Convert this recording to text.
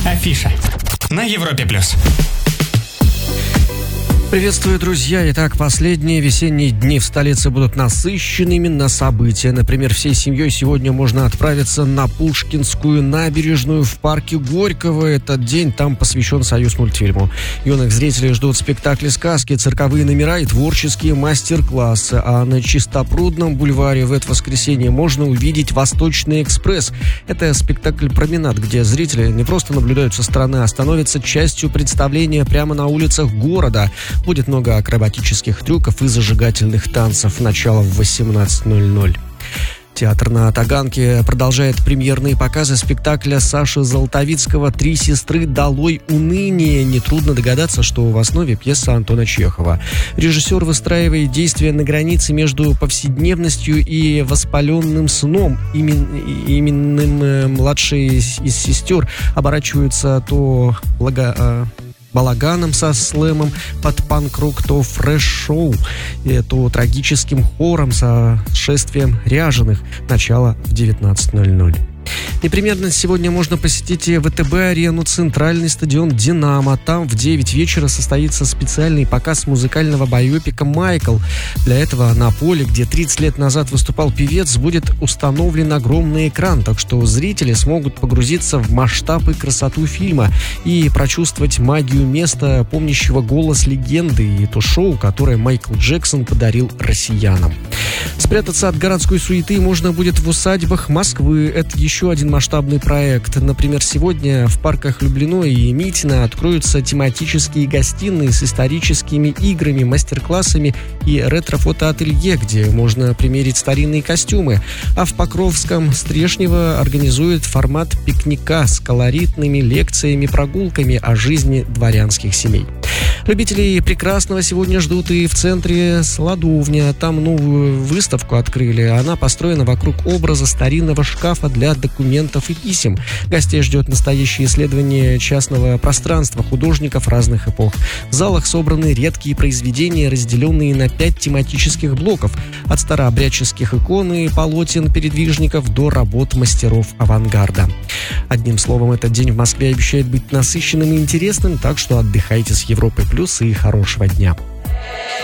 Афиша на Европе+. Приветствую, друзья! Итак, последние весенние дни в столице будут насыщенными на события. Например, всей семьей сегодня можно отправиться на Пушкинскую набережную в парке Горького. Этот день там посвящен Союзмультфильму. Юных зрителей ждут спектакли сказки, цирковые номера и творческие мастер-классы. А на Чистопрудном бульваре в это воскресенье можно увидеть «Восточный экспресс». Это спектакль-променад, где зрители не просто наблюдают со стороны, а становятся частью представления прямо на улицах города. Будет много акробатических трюков и зажигательных танцев. Начало в 18:00. Театр на Таганке продолжает премьерные показы спектакля Саши Золотовицкого «Три сестры. Долой уныние». Нетрудно догадаться, что в основе пьеса Антона Чехова. Режиссер выстраивает действия на границе между повседневностью и воспаленным сном. Именным младшие из сестер оборачиваются то балаганом со слэмом под панк-рок, то фреш-шоу, то трагическим хором со шествием ряженых. Начало в 19:00. Непременно сегодня можно посетить ВТБ-арену, центральный стадион «Динамо». Там в 9 вечера состоится специальный показ музыкального байопика «Майкл». Для этого на поле, где 30 лет назад выступал певец, будет установлен огромный экран, так что зрители смогут погрузиться в масштаб и красоту фильма и прочувствовать магию места, помнящего голос легенды, и то шоу, которое Майкл Джексон подарил россиянам. Спрятаться от городской суеты можно будет в усадьбах Москвы. Это еще один масштабный проект. Например, сегодня в парках Люблино и Митино откроются тематические гостиные с историческими играми, мастер-классами и ретро-фотоателье, где можно примерить старинные костюмы. А в Покровском Стрешнево организует формат пикника с колоритными лекциями, прогулками о жизни дворянских семей. Любителей прекрасного сегодня ждут и в центре Сладовня. Там новую выставку открыли. Она построена вокруг образа старинного шкафа для документов и писем. Гостей ждет настоящее исследование частного пространства художников разных эпох. В залах собраны редкие произведения, разделенные на 5 тематических блоков. От старообрядческих икон и полотен передвижников до работ мастеров авангарда. Одним словом, этот день в Москве обещает быть насыщенным и интересным, так что отдыхайте с Европой Плюс и хорошего дня.